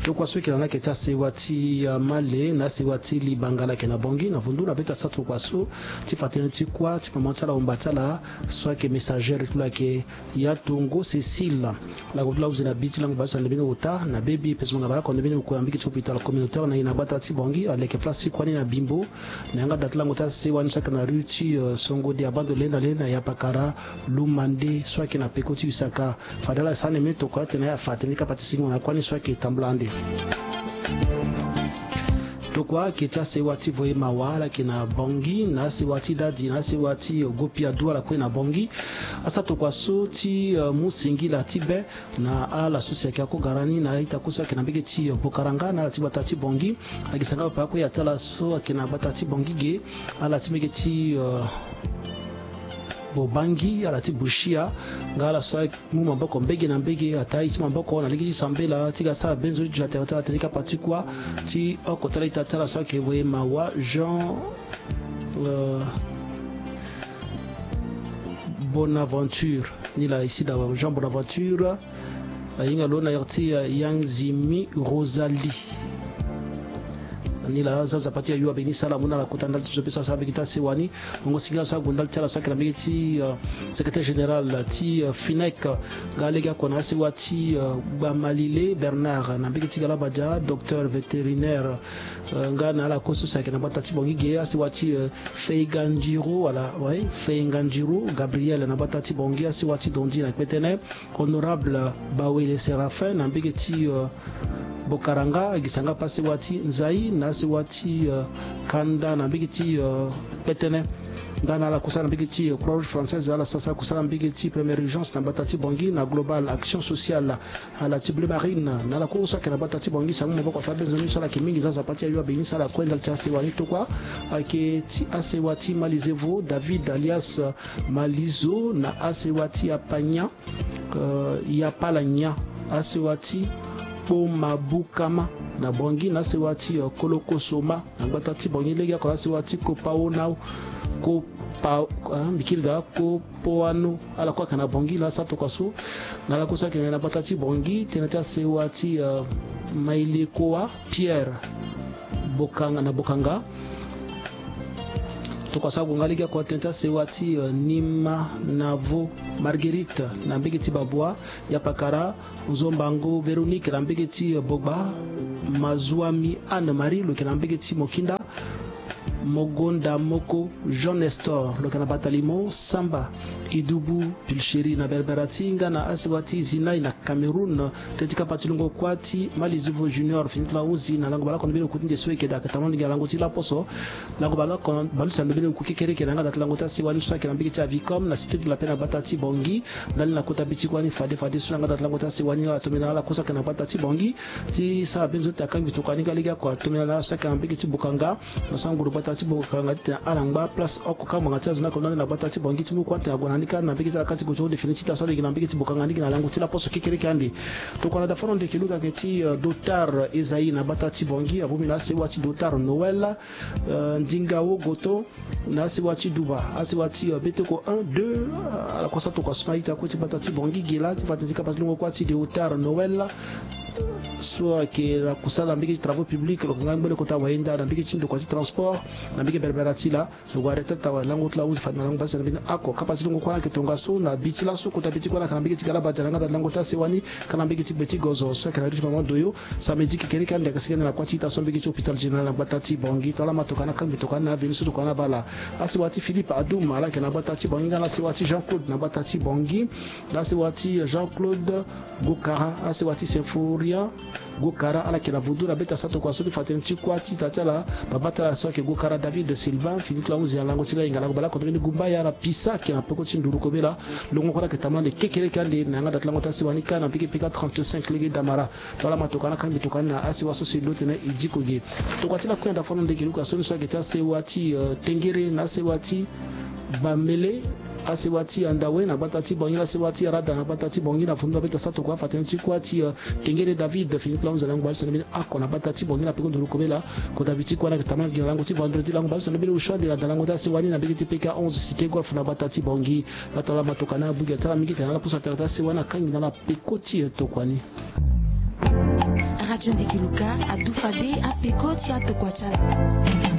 to kwa so kila na keta sewati male na sewati libangala kena bongi na vundu na beta sa to kwa so ti fatene ti kwa ti pamatala umbatala so ke messager tout la ke ya tongo Cécile la gobla uzina biti langu basa ndebini uta na baby pesa ngabala ko ndebini ko ambiki to hospital communautaire na ina bata ti bongi aleke place kwani na bimbo na nga datla ngota se wani saka na ruti songo dia bando lenda ya pakara lumande so ke na pekoti usaka fadala sane meto kwa tena ya fateni kapati singo na kwani so ke tamblande tokwa kecha sewati voye mawala kina bongi na sewati dadi na sewati gopia douala kwena bongi asa tokwa soti musingi la tibe na ala susi ya ko garani na itakusa kina bigeti bokaranga na tibata ti bongi agisanga pa ko ya tala so kina batati bongi ge ala timegeti bobangi ala ti bushia ngala so mu maboko mbege na mbege atai ti maboko na ligi sambela tiga sala benzo ju la terre telika patikwa ti okotala itatala so ke we mawa Jean Bonaventure ni la ici da Jean Bonaventure inga lona yarti yang zimi Rosalie nila zaza patia yuwa beni sala muna la kutandal tu pesa sa bigita sewani ngo sigla sa gondal tala sa kala bigiti secrétaire général ti FINEC galega kona sewati Bamalile Bernard na bigiti gala badia docteur vétérinaire ngana la kosu sa kana batati bongi ge sewati Feiganjiro wala ouais Feiganjiro Gabriel na batati bongi sewati dondi na petene honorable Bawele Séraphin na bigiti bokaranga gisanga pasi wati nzai na wati kanda na bigiti petene ngana la kusana bigiti Croix française ala sasa kusana bigiti première urgence na batati bongi na global action sociale à la Bleu Marine na la course kana batati bongi sa mo kwa sababu zoni sala kimingi za zapati ya bini sala kwenda chasi wani tokwa ake ti asewati Malizevo David alias Malizo na asewati apanya ya palanya asewati Mabukama na bongi na sewati koloko soma na batati bongi lega kwa sewati kopaona ko pa bikilda ko poano ala kwa kana bongi la sato kwaso na la kosa ke na batati bongi tenata sewati Mailekoa Pierre Bokanga na Bokanga tukwa sababu ngaliga kwa tenta sewati Nima Navo Marguerite na mbigiti babwa ya pakara uzombango Veronique na mbigiti Bogba Mazuami Anne Marie lo kana mbigiti Mokinda Mogonda Moko Jean Nestor lo kana batalimo Samba Idubu Pilcheri na Berberatinga na aswati Zinai na Cameroon tetika patulungo kwati Malizuvo Junior finitla uzi na lango balako ndibele kutinde sweke da katamani ga lango tila poso lango balako balusa ndibele kukikere ke nanga datlango tasi wani swake na mbigiti Avicom na cité de la peine batati bongi ndali na kota biti kwani fade sunanga datlango tasi wani la tomina la kosa kana batati bongi ti sa benzo takambi tokani galiga kwa tomina la swake na mbigiti Bukanga na sanguru batati Bukanga ta alangba plus okukama ngatazo na konana na batati bongi timu kwante agona nika na bigita kati kujo definiti so de na bigiti Bukanga ndiki na lango tila poso kikere kandi to kona da fono de kiluka keti Dotar Ezaï na batati bongi abumi na sewati Dotar Noël Ndingao Goto na sewati Duba asewati Beteko 1 2 ala kosa to kwa smaita ko ti batati bongi gela ti fatika patlungo kwa ti Dotar Noël soit que la kusala mbiki travaux publics lo ngambele kota waenda na mbiki chindo kwa transport na mbiki berberati la lo wareta tawa lango tla uzi fatna lango basa mbina ako kapasiti ngo kwa ketonga so na biti la so kota biti kwa na mbiki tigala batanga da lango tase wani kana mbiki tibeti gozo so kana rifa mama doyo sa mediki kerika ndeka sikana na kwa chita so mbiki hospital general na batati bongi tola matokana kambi tokana na vinisu tokana bala asiwati Philippe Adum ala kana batati bongi na asiwati Jean-Claude na batati bongi na asiwati Jean-Claude Gokara asiwati Symphoria Gokara ala kila vudura beta sato kwa sodi fatenti kwa titatala babata la soke Gokara David Sylvain finit la uzi ya lango tila ingala kubala kwa tumini gumbaya na pisa kina peko chinduru kobela longo kwa ketamana de kekele kande na ngada tlango tasi wanika na piki pika 35 lege damara tola matokana kambi tokana na asi waso silote na ijikoge tokwatila kwenda fono de kiluka soni soke ta sewati tengere na sewati Bamele asewati Andawe na batati bongi na sewati Rada na batati bongi na funda beta sato kwa fatenti kwa ti tengere David finit la uzi lango balsa nabini ako na batati bongi na peko nduru kobela ko David kwa na ketamana gina lango ti vendredi lango balsa nabini ushwa de la lango tasi wani na bigiti pika 11 cité golf na batati bongi batola matokana bugi tala migi kana la pusa tata se wana kangi na la pekoti to kwani Radio Ndekiluka, Adufade, Apeko, Tiato Kwachana.